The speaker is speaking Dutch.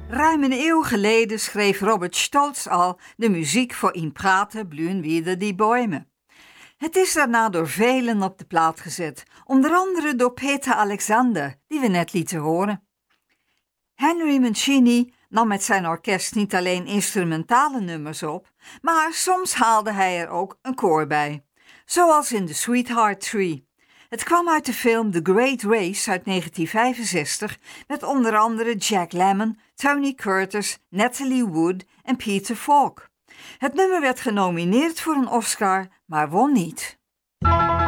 Ruim een eeuw geleden schreef Robert Stolz al de muziek voor In Praten blühen wieder die Bäume. Het is daarna door velen op de plaat gezet, onder andere door Peter Alexander, die we net lieten horen. Henry Mancini nam met zijn orkest niet alleen instrumentale nummers op, maar soms haalde hij er ook een koor bij, zoals in The Sweetheart Tree. Het kwam uit de film The Great Race uit 1965 met onder andere Jack Lemmon, Tony Curtis, Natalie Wood en Peter Falk. Het nummer werd genomineerd voor een Oscar, maar won niet.